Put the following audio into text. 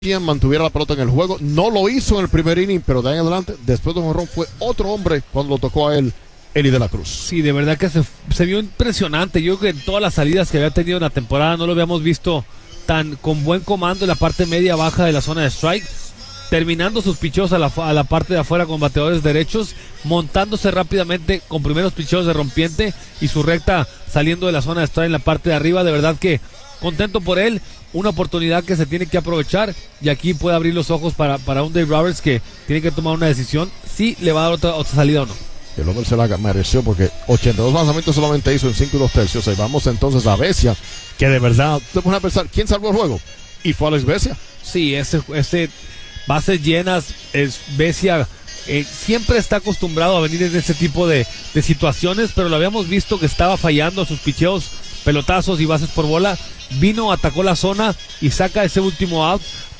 quien mantuviera la pelota en el juego. No lo hizo en el primer inning, pero de ahí en adelante, después de un jonrón, fue otro hombre cuando lo tocó a él, Eli de la Cruz. Sí, de verdad que se vio impresionante. Yo creo que en todas las salidas que había tenido en la temporada no lo habíamos visto tan con buen comando en la parte media baja de la zona de strike, terminando sus picheos a la parte de afuera con bateadores derechos, montándose rápidamente con primeros picheos de rompiente y su recta saliendo de la zona de strike en la parte de arriba. De verdad que contento por él, una oportunidad que se tiene que aprovechar y aquí puede abrir los ojos para un Dave Roberts que tiene que tomar una decisión si le va a dar otra salida o no. El hombre se la mereció porque 82 lanzamientos solamente hizo en 5 2/3. Y vamos entonces a Vesia, que de verdad, te pones a pensar, ¿quién salvó el juego? Y fue Alex Vesia. Sí, ese bases llenas, Vesia siempre está acostumbrado a venir en ese tipo de situaciones, pero lo habíamos visto que estaba fallando sus picheos, pelotazos y bases por bola. Vino, atacó la zona y saca ese último out